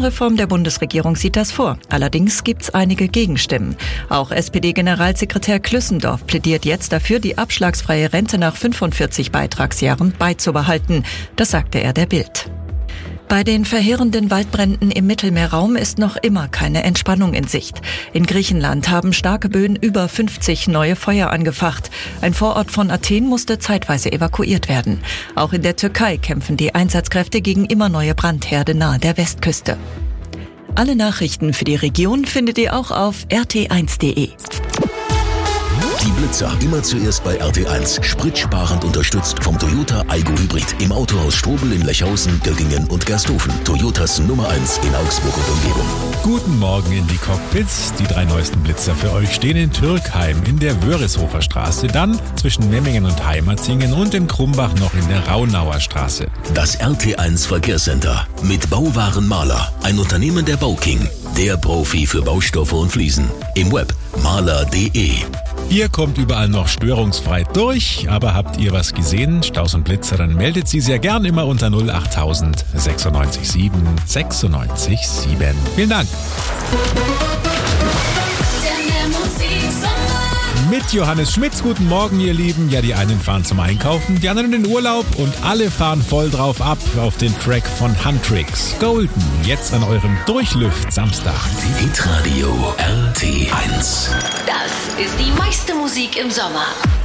Rentenreform der Bundesregierung sieht das vor. Allerdings gibt's einige Gegenstimmen. Auch SPD-Generalsekretär Klüssendorf plädiert jetzt dafür, die abschlagsfreie Rente nach 45 Beitragsjahren beizubehalten. Das sagte er der Bild. Bei den verheerenden Waldbränden im Mittelmeerraum ist noch immer keine Entspannung in Sicht. In Griechenland haben starke Böen über 50 neue Feuer angefacht. Ein Vorort von Athen musste zeitweise evakuiert werden. Auch in der Türkei kämpfen die Einsatzkräfte gegen immer neue Brandherde nahe der Westküste. Alle Nachrichten für die Region findet ihr auch auf rt1.de. Die Blitzer immer zuerst bei RT1. Spritsparend unterstützt vom Toyota Aygo Hybrid. Im Autohaus Strobel in Lechhausen, Göggingen und Gersthofen. Toyotas Nummer 1 in Augsburg und Umgebung. Guten Morgen in die Cockpits. Die 3 neuesten Blitzer für euch stehen in Türkheim in der Wörishofer Straße, dann zwischen Memmingen und Heimatzingen und in Krumbach noch in der Raunauer Straße. Das RT1 Verkehrscenter mit Bauwaren Mahler. Ein Unternehmen der Bauking. Der Profi für Baustoffe und Fliesen. Im Web mahler.de. Ihr kommt überall noch störungsfrei durch, aber habt ihr was gesehen, Staus und Blitzer, dann meldet sie sehr gern immer unter 08000 96 7 96 7. Vielen Dank. Mit Johannes Schmitz, guten Morgen ihr Lieben. Ja, die einen fahren zum Einkaufen, die anderen in den Urlaub und alle fahren voll drauf ab auf den Track von Huntrix. Golden, jetzt an eurem Durchlüft-Samstag. Hitradio RT1. Das ist die meiste Musik im Sommer.